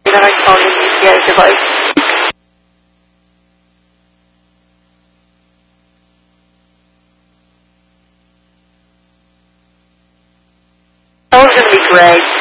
that I called a UPS device. Oh, it's going to be Greg.